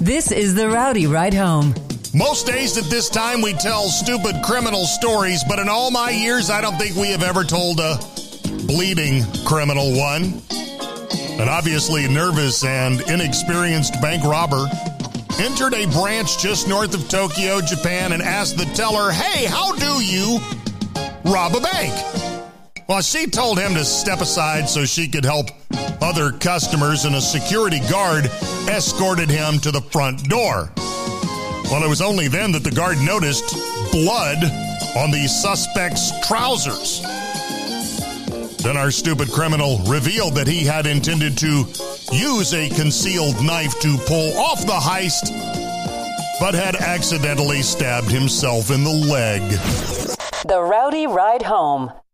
This is the Rowdy Ride Home. Most days at this time we tell stupid criminal stories, but in all my years I don't think we have ever told a bleeding criminal one. An obviously nervous and inexperienced bank robber entered a branch just north of Tokyo, Japan, and asked the teller, "Hey, how do you rob a bank?" Well, she told him to step aside so she could help other customers, and a security guard escorted him to the front door. Well, it was only then that the guard noticed blood on the suspect's trousers. Then our stupid criminal revealed that he had intended to use a concealed knife to pull off the heist, but had accidentally stabbed himself in the leg. The Rowdy Ride Home.